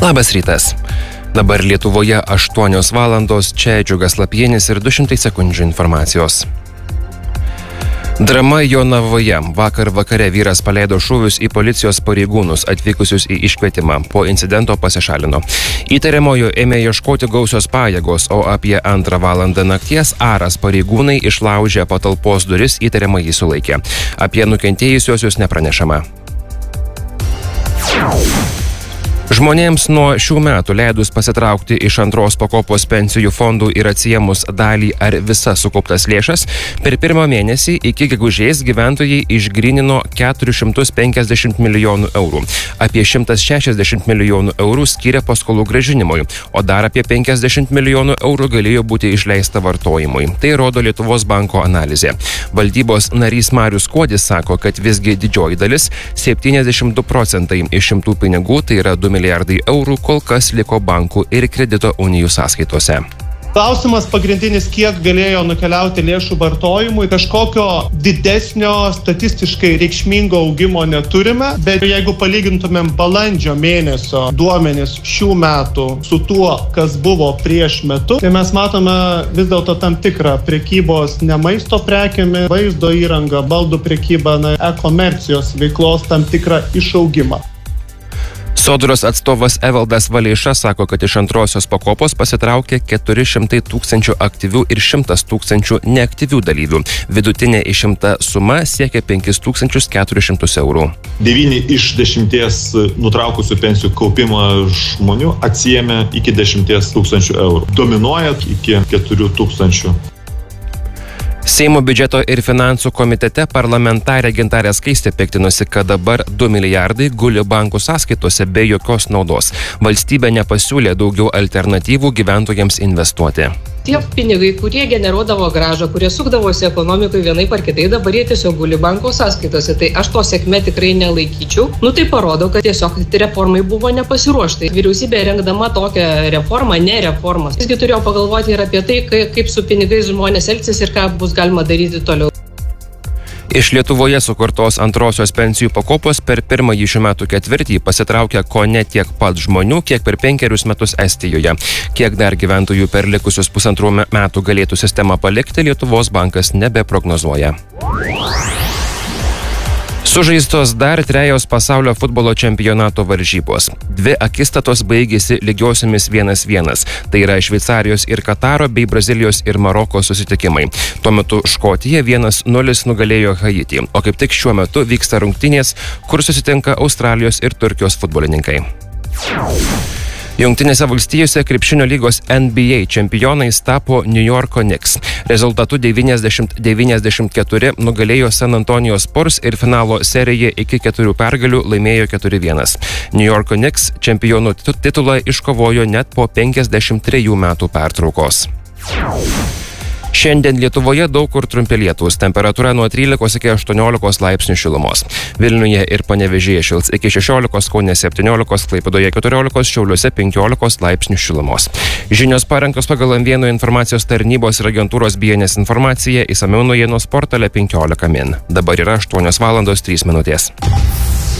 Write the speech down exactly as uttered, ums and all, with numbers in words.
Labas rytas. Dabar Lietuvoje aštuonios valandos, čia Džiugas Lapienis ir du šimtai sekundžių informacijos. Drama Jonavoje. Vakar vakare vyras paleido šūvius į policijos pareigūnus atvykusius į iškvietimą. Po incidento pasišalino. Įtariamojo ėmė ieškoti gausios pajėgos, o apie antrą valandą nakties aras pareigūnai išlaužė patalpos duris, įtariamą jį sulaikė. Apie nukentėjusiuosius nepranešama. Žmonėms nuo šių metų leidus pasitraukti iš antros pakopos pensijų fondų ir atsiėmus dalį ar visas sukauptas lėšas, per pirmą mėnesį iki gegužės gyventojai išgrynino keturis šimtus penkiasdešimt milijonų eurų. Apie šimtas šešiasdešimt milijonų eurų skyrė paskolų grąžinimui, o dar apie penkiasdešimt milijonų eurų galėjo būti išleista vartojimui. Tai rodo Lietuvos banko analizė. Valdybos narys Marius Kuodis sako, kad visgi didžioji dalis, septyniasdešimt du procentai iš šimtų pinigų, tai yra du milijardai eurų, kol kas liko bankų ir kredito unijų sąskaitose. Klausimas pagrindinis, kiek galėjo nukeliauti lėšų vartojimui. Kažkokio didesnio statistiškai reikšmingo augimo neturime, bet jeigu palygintumėm balandžio mėnesio duomenis šių metų su tuo, kas buvo prieš metu, tai mes matome vis dėlto tam tikrą prekybos ne maisto prekėmis, vaizdo įranga, baldų prekyba, na, e-komercijos veiklos tam tikrą išaugimą. Sodros atstovas Evaldas Valeiša sako, kad iš antrosios pakopos pasitraukė keturi šimtai tūkstančių aktyvių ir šimtas tūkstančių neaktyvių dalyvių. Vidutinė išimta suma siekia penkis tūkstančius keturis šimtus eurų. devyni iš dešimties nutraukusių pensijų kaupimą žmonių atsiėmė iki dešimties tūkstančių eurų. Dominuoja iki keturių tūkstančių. Seimo biudžeto ir finansų komitete parlamentarė Gintarė Skaistė piktinosi, kad dabar du milijardai guli bankų sąskaitose be jokios naudos. Valstybė nepasiūlė daugiau alternatyvų gyventojams investuoti. Tie pinigai, kurie generuodavo grąžą, kurie sukdavosi ekonomikai vienaip ar kitai, dabar jie tiesiog guli banko sąskaitose. Tai aš to sėkme tikrai nelaikyčiau. Nu tai parodo, kad tiesiog reformai buvo nepasiruošta. Vyriausybė rengdama tokią reformą, ne reformas. Visgi turėjo pagalvoti ir apie tai, kaip su pinigais žmonės elgsis ir ką bus galima daryti toliau. Iš Lietuvoje sukurtos antrosios pensijų pakopos per pirmąjį šių metų ketvirtį pasitraukė kone tiek pat žmonių, kiek per penkerius metus Estijoje. Kiek dar gyventojų per likusius pusantrų metų galėtų sistemą palikti, Lietuvos bankas nebeprognozuoja. Sužaistos dar trejos pasaulio futbolo čempionato varžybos. Dvi akistatos baigėsi lygiosiomis vienas vienas. Tai yra Šveicarijos ir Kataro bei Brazilijos ir Maroko susitikimai. Tuo metu Škotija vienas nulis nugalėjo Haitį, o kaip tik šiuo metu vyksta rungtynės, kur susitinka Australijos ir Turkijos futbolininkai. Jungtinėse valstijose krepšinio lygos N B A čempionais tapo New Yorko Knicks. Rezultatu devyniasdešimt devyniasdešimt keturi nugalėjo San Antonijos Spurs ir finalo seriją iki keturių pergalių laimėjo keturi vienas. New Yorko Knicks čempionų titulą iškovojo net po penkiasdešimt trejų metų pertraukos. Šiandien Lietuvoje daug kur trumpi lietūs, temperatūra nuo trylikos iki aštuoniolikos laipsnių šilumos. Vilniuje ir Panevėžyje šils iki šešiolikos, Kaune septyniolikos, Klaipėdoje keturiolikos, Šiauliuose penkiolikos laipsnių šilumos. Žinios parengtos pagal M vieno informacijos tarnybos ir agentūros B N S informaciją, išsamiau naujienos portale penkiolika min. Dabar yra aštuonios valandos trys minutės.